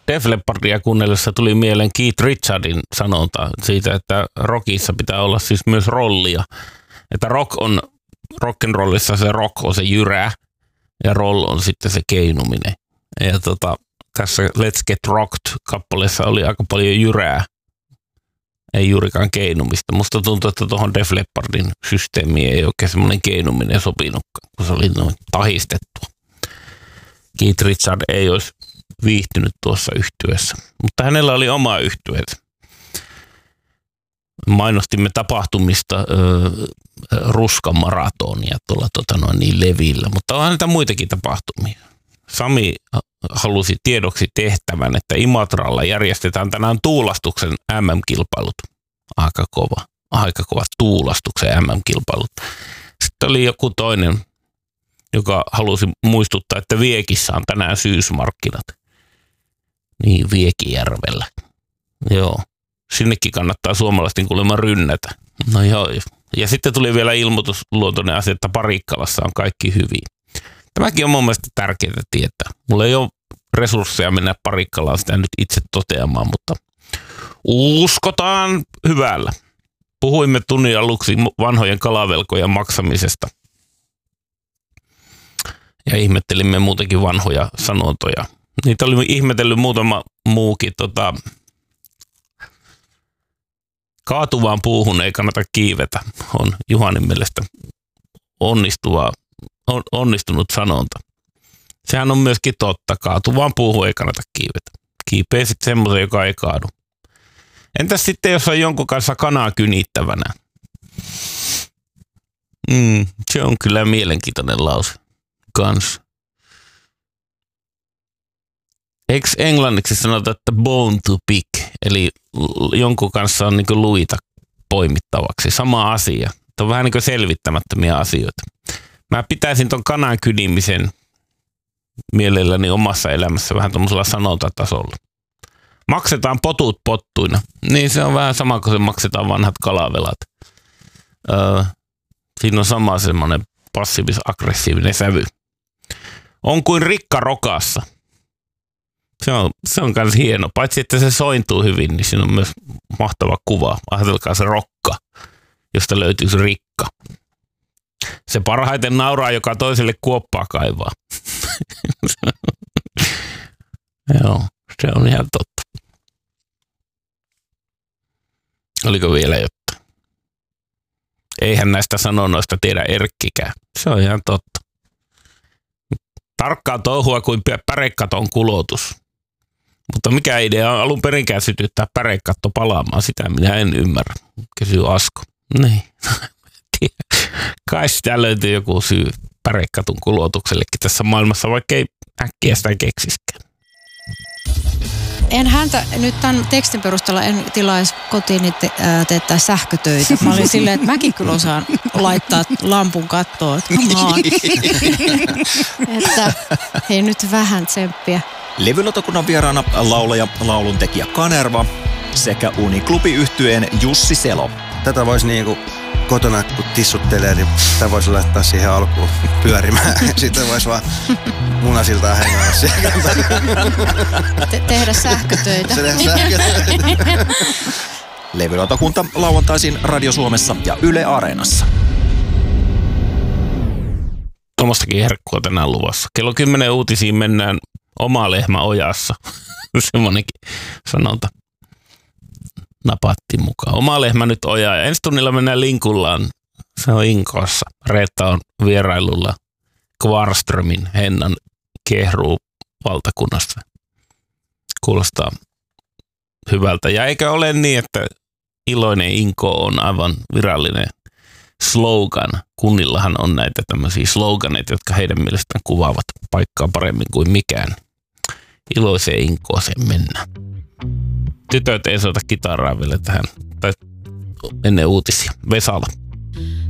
Def Leppardia kuunnellessa tuli mieleen Keith Richardin sanonta siitä, että rockissa pitää olla siis myös rollia. Että rock'n'rollissa se rock on se jyrää ja roll on sitten se keinuminen. Ja tässä Let's Get Rocked-kappaleessa oli aika paljon jyrää, ei juurikaan keinumista. Musta tuntuu, että tuohon Def Leppardin systeemiin ei oikein semmoinen keinuminen sopinutkaan, kun se oli noin tahistettua. Keith Richard ei olisi viihtynyt tuossa yhtyeessä, mutta hänellä oli oma yhtyeet. Mainostimme tapahtumista ruskamaratonia tuolla levillä, mutta on häntä muitakin tapahtumia. Sami halusi tiedoksi tehtävän, että Imatralla järjestetään tänään tuulastuksen MM-kilpailut. Aika kova tuulastuksen MM-kilpailut. Sitten oli joku toinen, joka halusi muistuttaa, että Viekissä on tänään syysmarkkinat. Niin, Viekijärvellä. Joo. Sinnekin kannattaa suomalaisten kuulemma rynnätä. No joo. Ja sitten tuli vielä ilmoitusluontoinen asia, että Parikkalassa on kaikki hyvin. Tämäkin on mun mielestä tärkeää tietää. Mulla ei ole resursseja mennä Parikkalaan sitä nyt itse toteamaan, mutta uskotaan hyvällä. Puhuimme tunnin aluksi vanhojen kalavelkojen maksamisesta. Ja ihmettelimme muutenkin vanhoja sanontoja. Niitä oli ihmetellyt muutama muukin. Kaatuvaan puuhun ei kannata kiivetä, on Juhanin mielestä onnistunut sanonta. Sehän on myöskin totta. Kaatuvaan puuhun ei kannata kiivetä. Kiipee sitten semmoisen, joka ei kaadu. Entäs sitten, jos on jonkun kanssa kanaa kynittävänä? Se on kyllä mielenkiintoinen lause. Kans. Eikö englanniksi sanota, että bone to pick, eli jonkun kanssa on niin kuin luita poimittavaksi. Sama asia. Tämä on vähän niin kuin selvittämättömiä asioita. Mä pitäisin ton kanan kynimisen mielelläni omassa elämässä vähän tuollaisella sanontatasolla. Maksetaan potut pottuina. Niin se on vähän sama kuin se maksetaan vanhat kalavelat. Siinä on sama semmoinen passiivis-aggressiivinen sävy. On kuin rikka rokassa. Se on myös hieno. Paitsi että se sointuu hyvin, niin siinä on myös mahtava kuva. Ajatelkaa se rokka, josta löytyy se rikka. Se parhaiten nauraa, joka toiselle kuoppaa kaivaa. Joo, se on ihan totta. Oliko vielä jotain? Eihän näistä sanonnoista tiedä Erkkikään. Se on ihan totta. Tarkkaa touhua kuin pärekaton kulotus. Mutta mikä idea on alun perinkään sytyttää pärekatto palaamaan? Sitä minä en ymmärrä. Kysyy Asko. Niin. Kai sitä löytyy joku syy pärekatun kulotuksellekin tässä maailmassa, vaikka ei äkkiä sitä keksiskään. En häntä nyt tämän tekstin perusteella en tilaisi kotiin teettää sähkötöitä. Mä olin silleen, että mäkin kyllä osaan laittaa lampun kattoon. Että hei nyt vähän tsemppiä. Levylautakunnan vieraana laulaja, lauluntekijä Kanerva sekä Uniklubi-yhtyeen Jussi Selo. Tätä voisi niinku kotona, kun tissuttelee, niin sitä voisi laittaa siihen alkuun pyörimään. Sitten voisi vaan munasiltaa hengällä siellä. Tehdä sähkötöitä. Levylautakunta lauantaisin Radio Suomessa ja Yle Areenassa. Tuommoistakin herkkua tänään luvassa. Kello 10 uutisiin mennään oma lehmä ojassa. Semmoinenkin sanonta napattiin mukaan. Oma lehmä nyt ojaa. Ja ensi tunnilla mennään Linkullaan. Se on Inkoossa. Reetta on vierailulla Kvarströmin Hennan Kehruu valtakunnassa. Kuulostaa hyvältä. Ja eikä ole niin, että iloinen Inko on aivan virallinen slogan. Kunnillahan on näitä tämmöisiä sloganeita, jotka heidän mielestään kuvaavat paikkaa paremmin kuin mikään. Iloiseen Inkooseen mennään. Tytöt ei soita kitaraa vielä tähän, tai ennen uutisia. Vesala.